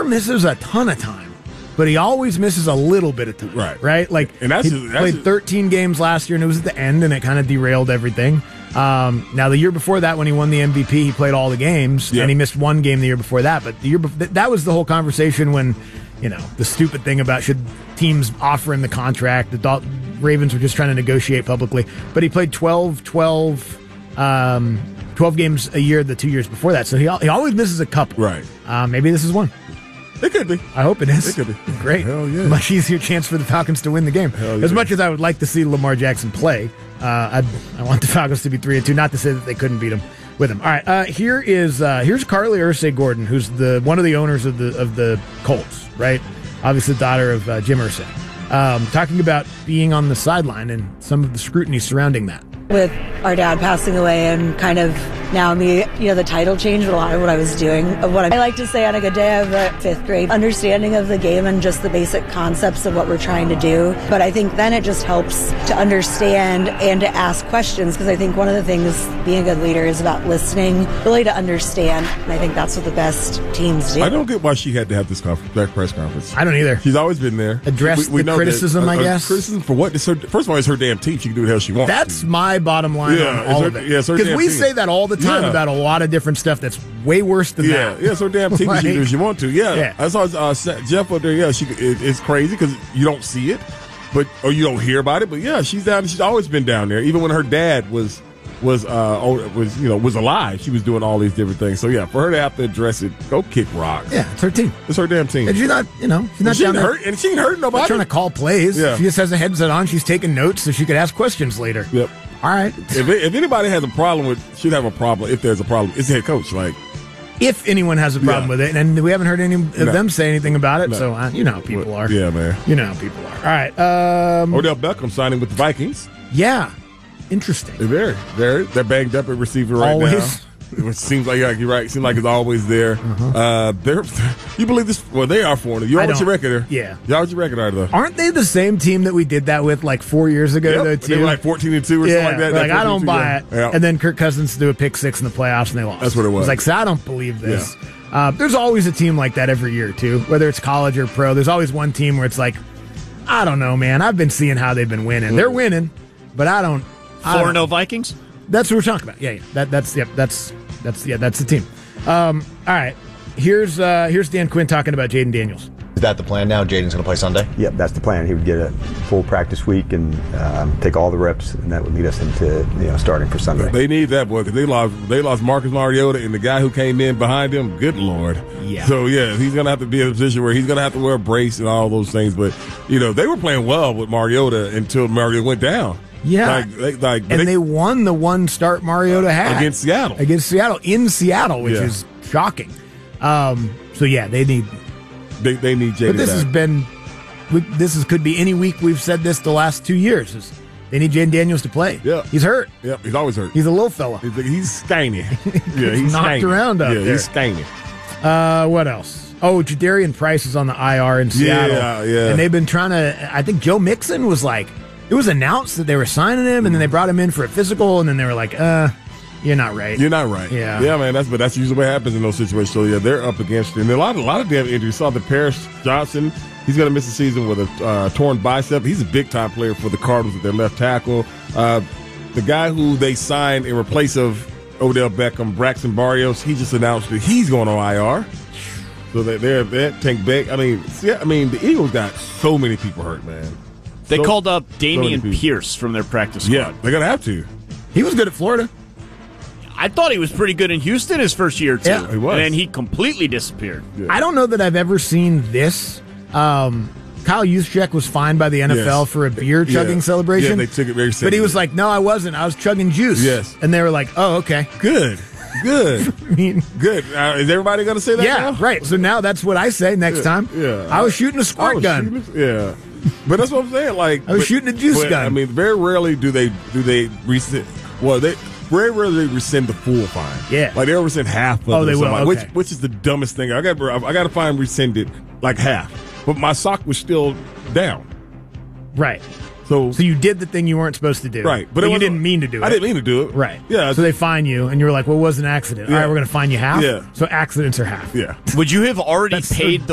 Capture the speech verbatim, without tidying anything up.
never misses a ton of time, but he always misses a little bit of time. Right. Right? Like, and that's he just, that's played just, thirteen games last year, and it was at the end, and it kind of derailed everything. Um, now, the year before that, when he won the M V P, he played all the games, yeah. and he missed one game the year before that. But the year before, that was the whole conversation when, you know, the stupid thing about should teams offer him the contract. The Dol- Ravens were just trying to negotiate publicly. But he played twelve, twelve, um, twelve games a year the two years before that. So he, he always misses a couple. Right. Uh, maybe this is one. It could be. I hope it is. It could be. Great. Hell yeah. Much easier chance for the Falcons to win the game. Hell yeah. As much as I would like to see Lamar Jackson play, uh, I'd, I want the Falcons to be three and two. Not to say that they couldn't beat him with him. All right. Uh, here is uh, here's Carly Ursay Gordon, who's the one of the owners of the of the Colts, right? Obviously, the daughter of uh, Jim Irsay, um, talking about being on the sideline and some of the scrutiny surrounding that. With our dad passing away and kind of now me, you know, the title changed a lot of what I was doing. Of what I like to say on a good day, I have a fifth grade understanding of the game and just the basic concepts of what we're trying to do. But I think then it just helps to understand and to ask questions, because I think one of the things being a good leader is about listening, really to understand. And I think that's what the best teams do. I don't get why she had to have this conference, that press conference. I don't either. She's always been there. Address we, we the know criticism, that, uh, I guess. Criticism for what? It's her, first of all, it's her damn team. She can do what the hell she wants. That's to. my bottom line Yeah, on all her, of it. yeah, it's her Because damn we team. say that all the time Yeah. about a lot of different stuff that's way worse than Yeah, that. yeah, so damn team Like- she can do what she want to. Yeah, Yeah. I saw uh, Jeff up there. Yeah, she it, it's crazy because you don't see it, but or you don't hear about it. But yeah, she's down. She's always been down there. Even when her dad was was uh oh, was you know was alive, she was doing all these different things. So yeah, for her to have to address it, go kick rocks. Yeah, it's her team. It's her damn team. And she's not, you know, she's not she down ain't there hurt, and she ain't hurt nobody. not trying to call plays. Yeah. She just has a headset on. She's taking notes so she could ask questions later. Yep. All right. If, if anybody has a problem with, should have a problem. If there's a problem, it's the head coach. Like, If anyone has a problem Yeah. with it, and we haven't heard any of No. them say anything about it, No. so uh, you know how people are. yeah, man. You know how people are. All right. Um, Odell Beckham signing with the Vikings. yeah. Interesting. They're very, very. They're banged up at receiver right Always. now. It seems like yeah, you're right. Seems like it's always there. Uh-huh. Uh, they're. You believe this? Well, they are four. You I all what's your don't. record there? Yeah. You all what's your record are though? Aren't they the same team that we did that with like four years ago, Yep. though, They too? were like fourteen and two or yeah, something like that. like, That I don't fourteen and two, buy yeah. it. Yeah. And then Kirk Cousins threw a pick six in the playoffs, and they lost. That's what it was. It's like, so I don't believe this. Uh, there's always a team like that every year, too, whether it's college or pro. There's always one team where it's like, I don't know, man. I've been seeing how they've been winning. They're winning, but I don't. I Four don't- no Vikings. That's what we're talking about. Yeah, yeah. That, that's yep. That's that's yeah. That's the team. Um, all right. Here's uh, here's Dan Quinn talking about Jaden Daniels. Is that the plan now? Jaden's going to play Sunday? Yep, that's the plan. He would get a full practice week and um, take all the reps, and that would lead us into you know starting for Sunday. They need that boy because they lost. They lost Marcus Mariota and the guy who came in behind him. Good Lord. Yeah. So yeah, he's gonna have to be in a position where he's gonna have to wear a brace and all those things. But you know they were playing well with Mariota until Mariota went down. Yeah. Like, they, like And they, they won the one start Mariota had against Seattle. against Seattle in Seattle, which Yeah. is shocking. Um, so yeah, they need. They, they need Jaden But this back. has been. We, this is could be any week we've said this the last two years. Is they need Jaden Daniels to play. Yeah. He's hurt. Yep, he's always hurt. He's a little fella. He's, he's skinny. Yeah, he's knocked skinny. around out yeah, there. he's skinny. Uh, what else? Oh, Jadarian Price is on the I R in Seattle. Yeah, yeah. And they've been trying to. I think Joe Mixon was like. It was announced that they were signing him, and then they brought him in for a physical, and then they were like, "Uh, you're not right." You're not right. Yeah. yeah, man. That's but that's usually what happens in those situations. So yeah, they're up against it. And a lot, a lot of damn injuries. Saw the Paris Johnson. He's going to miss the season with a uh, torn bicep. He's a big time player for the Cardinals at their left tackle. Uh, the guy who they signed in replace of Odell Beckham, Braxton Barrios, he just announced that he's going on I R. So that they're that Tank Beck. I mean, yeah, I mean the Eagles got so many people hurt, man. They So- called up so Damian many people. Pierce from their practice squad. Yeah, they're gonna have to. He was good at Florida. I thought he was pretty good in Houston his first year or two. Yeah, he was. And then he completely disappeared. Yeah. I don't know that I've ever seen this. Um, Kyle Juszczyk was fined by the N F L Yes. for a beer chugging Yeah. celebration. Yeah, they took it very seriously. But he was like, "No, I wasn't. I was chugging juice." Yes. And they were like, "Oh, okay." Good, good, I mean, good. Uh, is everybody gonna say that? yeah, now? right. So now that's what I say next Yeah, time. yeah. I was shooting a I squirt was gun. shooting- yeah, but that's what I'm saying. Like I was but- shooting a juice but, gun. I mean, very rarely do they do they rescind. Well, they very rarely they rescind the full fine. Yeah. like they'll rescind half. Of Oh, it they or will, something, like, okay. which which is the dumbest thing. I got I got to find rescinded like half, but my sock was still down. Right. So, So you did the thing you weren't supposed to do. right, But, it you wasn't- didn't mean to do it. I didn't mean to do it. Right. Yeah. So they fine you, and you're like, "Well, it was an accident." All Yeah. right, we're going to fine you half. Yeah. So accidents are half. yeah. Would you have already That's so paid the